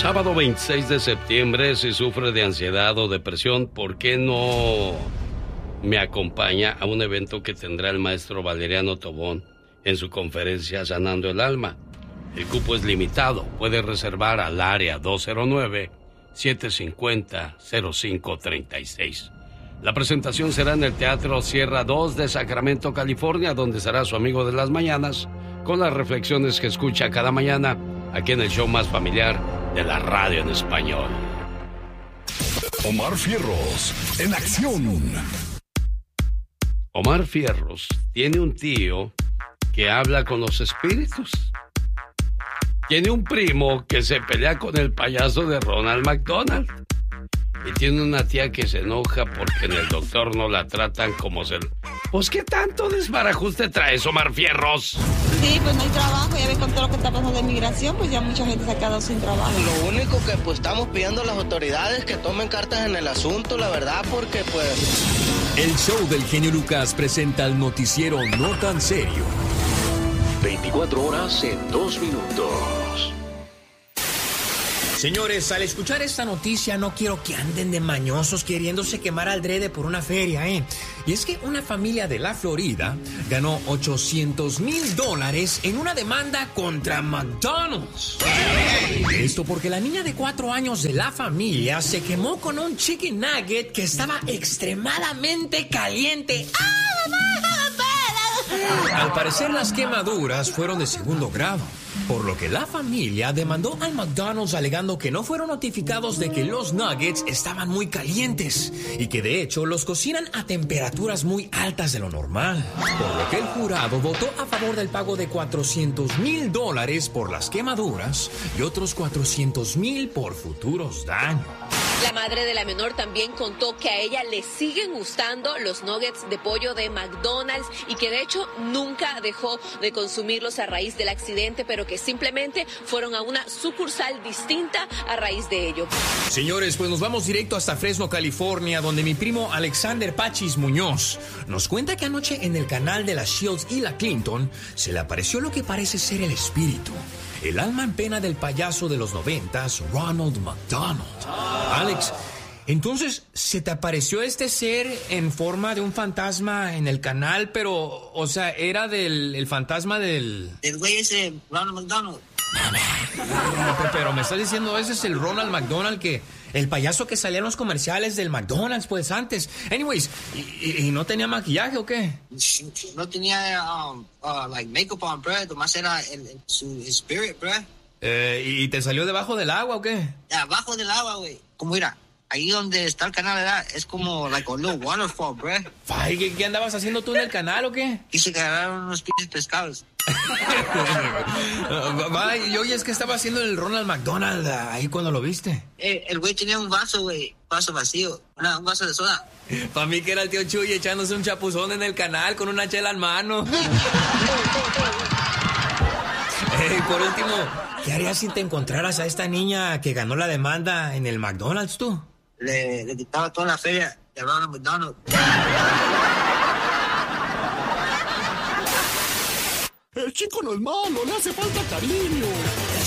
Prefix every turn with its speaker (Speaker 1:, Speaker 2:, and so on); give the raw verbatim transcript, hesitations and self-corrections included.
Speaker 1: sábado veintiséis de septiembre, si sufre de ansiedad o depresión, ¿por qué no me acompaña a un evento que tendrá el maestro Valeriano Tobón en su conferencia Sanando el Alma? El cupo es limitado. Puede reservar al área dos cero nueve, siete cinco cero, cero cinco tres seis. La presentación será en el Teatro Sierra dos de Sacramento, California, donde será su amigo de las mañanas con las reflexiones que escucha cada mañana aquí en el show más familiar de la radio en español.
Speaker 2: Omar Fierros, en acción.
Speaker 1: Omar Fierros tiene un tío que habla con los espíritus. Tiene un primo que se pelea con el payaso de Ronald McDonald. Y tiene una tía que se enoja porque en el doctor no la tratan como se... Pues, ¿qué tanto desbarajuste traes, Omar Fierros?
Speaker 3: Sí, pues no hay trabajo. Ya ves con todo lo que está pasando de inmigración, pues ya mucha gente se ha quedado sin trabajo.
Speaker 4: Lo único que pues estamos pidiendo a las autoridades que tomen cartas en el asunto, la verdad, porque pues...
Speaker 2: El show del genio Lucas presenta el noticiero No Tan Serio.
Speaker 5: veinticuatro horas en dos minutos.
Speaker 6: Señores, al escuchar esta noticia no quiero que anden de mañosos queriéndose quemar al drede por una feria, ¿eh? Y es que una familia de la Florida ganó ochocientos mil dólares en una demanda contra McDonald's. Esto porque la niña de cuatro años de la familia se quemó con un chicken nugget que estaba extremadamente caliente. Al parecer las quemaduras fueron de segundo grado, por lo que la familia demandó al McDonald's alegando que no fueron notificados de que los nuggets estaban muy calientes y que de hecho los cocinan a temperaturas muy altas de lo normal. Por lo que el jurado votó a favor del pago de cuatrocientos mil dólares por las quemaduras y otros cuatrocientos mil por futuros daños.
Speaker 7: La madre de la menor también contó que a ella le siguen gustando los nuggets de pollo de McDonald's y que de hecho nunca dejó de consumirlos a raíz del accidente, pero que simplemente fueron a una sucursal distinta a raíz de ello.
Speaker 6: Señores, pues nos vamos directo hasta Fresno, California, donde mi primo Alexander Pachis Muñoz nos cuenta que anoche en el canal de la Shields y la Clinton se le apareció lo que parece ser el espíritu, el alma en pena del payaso de los noventas, Ronald McDonald. Alex, entonces, ¿se te apareció este ser en forma de un fantasma en el canal? Pero, o sea, era del el fantasma del...
Speaker 8: Del güey ese, Ronald McDonald.
Speaker 6: Pero me estás diciendo, ese es el Ronald McDonald que... El payaso que salía en los comerciales del McDonald's, pues, antes. Anyways, ¿y, y, y no tenía maquillaje o qué?
Speaker 8: No tenía, um, uh, like, makeup on, bro. Nomás era el, el, su spirit, bro.
Speaker 6: Eh, ¿Y te salió debajo del agua o qué?
Speaker 8: Abajo del agua, güey. Como mira, ahí donde está el canal, ¿verdad? Es como, like, a little waterfall, bro.
Speaker 6: Ay, ¿qué, ¿qué andabas haciendo tú en el canal o qué?
Speaker 8: Quise agarrar unos pinches pescados.
Speaker 6: Va, y oye, es que estaba haciendo el Ronald McDonald ahí cuando lo viste.
Speaker 8: Eh, el güey tenía un vaso, güey, vaso vacío, una, un vaso de soda.
Speaker 6: Para mí que era el tío Chuy echándose un chapuzón en el canal con una chela en mano. Hey, por último, ¿qué harías si te encontraras a esta niña que ganó la demanda en el McDonald's tú?
Speaker 8: Le, le quitaba toda la feria de Ronald McDonald.
Speaker 2: El chico no es malo, le hace falta cariño.